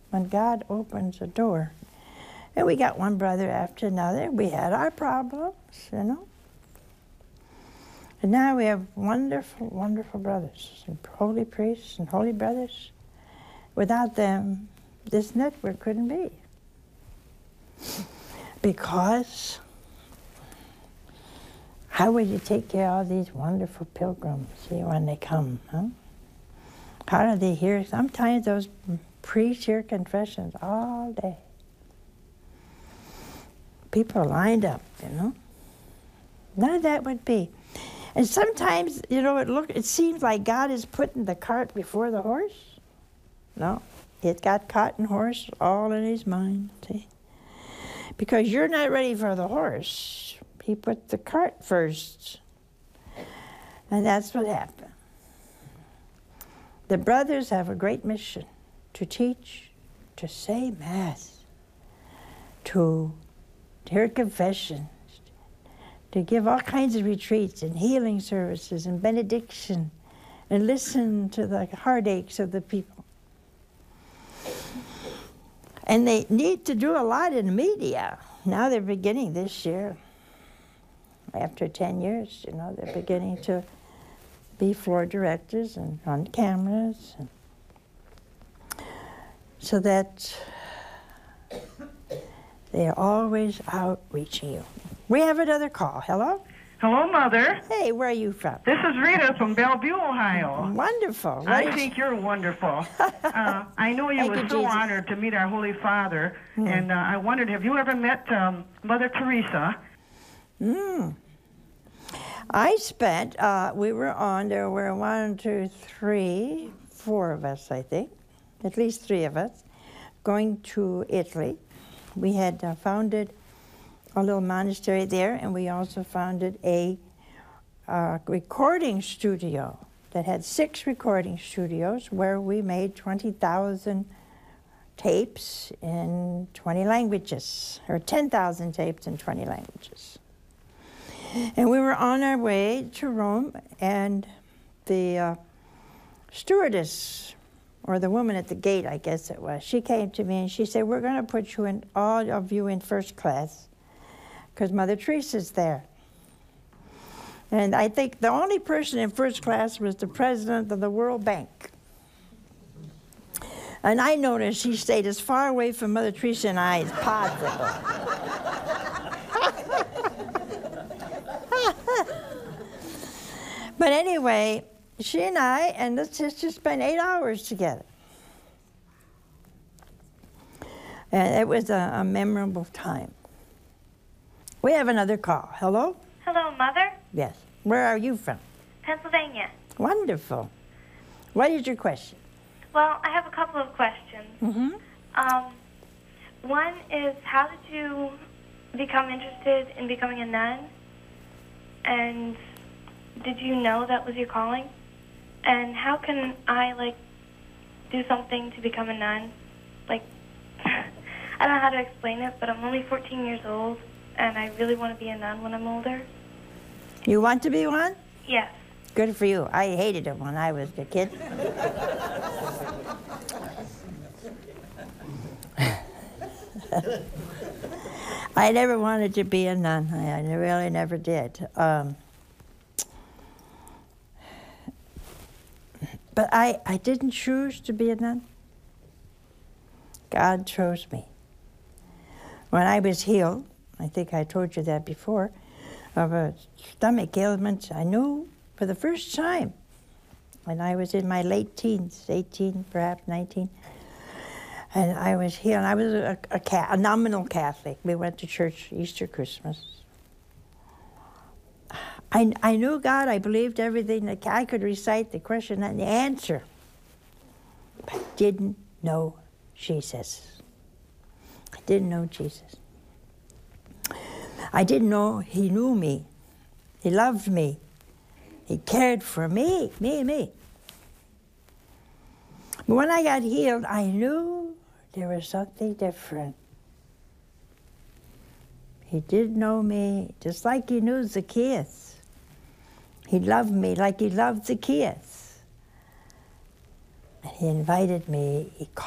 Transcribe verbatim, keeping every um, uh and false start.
when God opens a door. And we got one brother after another. We had our problems, you know. And now we have wonderful, wonderful brothers, and holy priests and holy brothers. Without them, this network couldn't be. Because how would you take care of these wonderful pilgrims, see, when they come, huh? How do they hear? Sometimes those priests hear confessions all day. People are lined up, you know. None of that would be. And sometimes, you know, it look, it seems like God is putting the cart before the horse. No, it got cart and horse all in his mind, see. Because you're not ready for the horse. He put the cart first. And that's what happened. The brothers have a great mission to teach, to say Mass, to hear confessions, to give all kinds of retreats and healing services and benediction, and listen to the heartaches of the people. And they need to do a lot in the media. Now they're beginning this year. After ten years, you know, they're beginning to be floor directors and on cameras. And so that they're always out reaching you. We have another call. Hello? Hello, Mother. Hey, where are you from? This is Rita from Bellevue, Ohio. Wonderful. What I think you're wonderful. uh, I know you Thank were you, so Jesus. honored to meet our Holy Father, Hmm. and uh, I wondered, have you ever met um, Mother Teresa? Mm. I spent, uh, we were on, there were one, two, three, four of us, I think, at least three of us, going to Italy. We had uh, founded a little monastery there, and we also founded a uh, recording studio that had six recording studios where we made twenty thousand tapes in twenty languages, or ten thousand tapes in twenty languages. And we were on our way to Rome, and the uh, stewardess, or the woman at the gate, I guess it was, she came to me and she said, we're going to put you in, all of you in first class, because Mother Teresa's there. And I think the only person in first class was the president of the World Bank. And I noticed he stayed as far away from Mother Teresa and I as possible. But anyway, she and I and the sister spent eight hours together. And it was a, a memorable time. We have another call. Hello? Hello, Mother. Yes. Where are you from? Pennsylvania. Wonderful. What is your question? Well, I have a couple of questions. Mm-hmm. Um, one is, how did you become interested in becoming a nun? And did you know that was your calling? And how can I, like, do something to become a nun? Like, I don't know how to explain it, but I'm only fourteen years old, and I really want to be a nun when I'm older. You want to be one? Yes. Good for you. I hated it when I was a kid. I never wanted to be a nun. I, I really never did. Um, but I, I didn't choose to be a nun. God chose me. When I was healed, I think I told you that before, of a stomach ailment, I knew for the first time when I was in my late teens, eighteen, perhaps nineteen, and I was healed. I was a, a, a nominal Catholic. We went to church Easter, Christmas. I, I knew God. I believed everything. That I could recite the question and the answer. But I didn't know Jesus. I didn't know Jesus. I didn't know He knew me. He loved me. He cared for me, me, me. But when I got healed, I knew there was something different. He did know me just like He knew Zacchaeus. He loved me like He loved Zacchaeus. And He invited me, He